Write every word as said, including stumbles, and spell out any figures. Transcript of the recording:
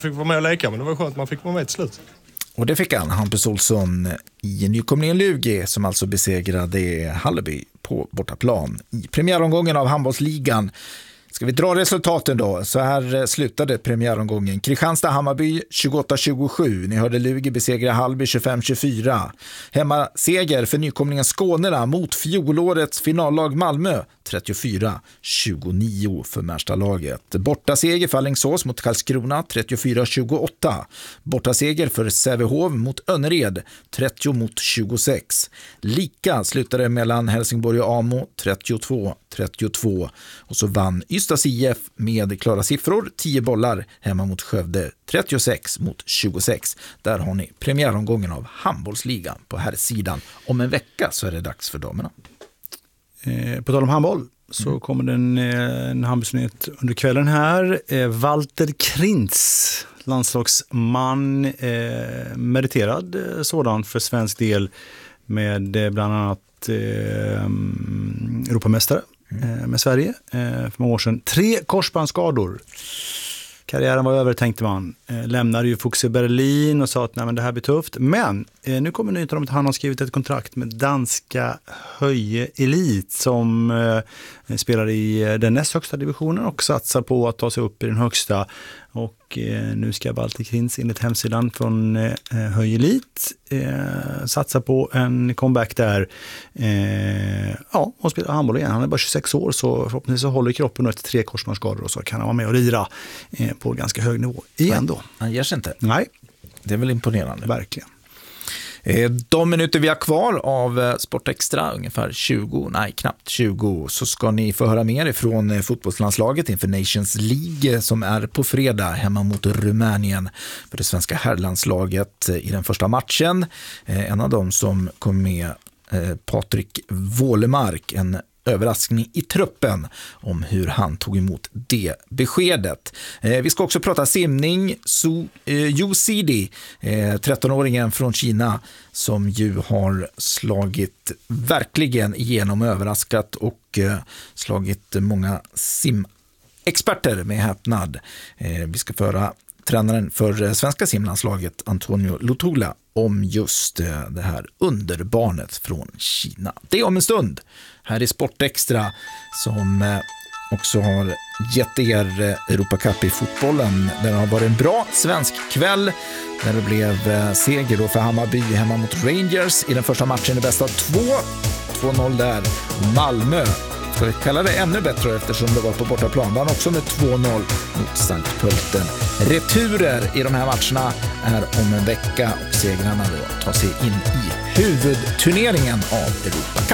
Fick vara med och leka, men det var skönt att man fick vara med till slut. Och det fick han, Hampus Olsson i nykomlingen Lugi som alltså besegrade Hallerby på bortaplan i premiäromgången av handbollsligan. Ska vi dra resultaten då? Så här slutade premiäromgången. Kristianstad-Hammarby tjugoåtta tjugosju. Ni hörde Lugi besegra Halby tjugofem tjugofyra. Hemma seger för nykomlingen Skånerna mot fjolårets finallag Malmö trettiofyra tjugonio för Märstalaget. Borta seger för Alingsås mot Karlskrona trettiofyra tjugoåtta. Borta seger för Sävehof mot Önnered trettio mot tjugosex. Lika slutade mellan Helsingborg och Amo trettiotvå trettiotvå. Och så vann Ystads I F med klara siffror, tio bollar hemma mot Skövde trettiosex mot tjugosex. Där har ni premiäromgången av handbollsligan på här sidan. Om en vecka så är det dags för damerna. Eh, på tal om handboll så mm. kommer det en, en handbollsnyhet under kvällen här. Eh, Walter Krintz, landslagsman, eh, meriterad eh, sådan för svensk del med eh, bland annat eh, Europamästare mm. eh, med Sverige eh, för många år sedan. Tre korsbandsskador. Karriären var över, tänkte man. Eh, lämnade ju Fuchs i Berlin och sa att nej, men det här blir tufft. Men eh, nu kommer nyheten om att han har skrivit ett kontrakt med danska Höje Elit som eh, spelar i eh, den näst högsta divisionen och satsar på att ta sig upp i den högsta. Och eh, nu ska Walter Krintz enligt hemsidan från eh, Höje Elit eh, satsa på en comeback där. Eh, ja, och spela handboll igen. Han är bara tjugosex år så förhoppningsvis så håller kroppen efter tre korsbandsskador och så kan han vara med och lira eh, på ganska hög nivå igen då. Han ger sig inte. Nej. Det är väl imponerande. Verkligen. De minuter vi har kvar av Sport Extra, ungefär tjugo, nej knappt tjugo, så ska ni få höra mer ifrån fotbollslandslaget inför Nations League som är på fredag hemma mot Rumänien för det svenska herrlandslaget i den första matchen. En av dem som kom med, Patrik Wålemark, en överraskning i truppen om hur han tog emot det beskedet. Eh, vi ska också prata simning. Su, eh, Yu Cidi, eh, tretton-åringen från Kina som ju har slagit verkligen igenom, överraskat och eh, slagit många simexperter med häpnad. Eh, vi ska föra tränaren för svenska simlandslaget Antonio Lutula om just eh, det här underbarnet från Kina. Det är om en stund. Här är Sport Extra som eh, också har gett er eh, Europa Cup i fotbollen. Det har varit en bra svensk kväll där det blev eh, seger då för Hammarby hemma mot Rangers i den första matchen i bästa av två. två noll där. Malmö, ska vi kalla det ännu bättre eftersom det var på bortaplan, vann också med två noll mot Sankt Pölten. Returer i de här matcherna är om en vecka och segrarna då tar sig in i huvudturneringen av Europa Cup.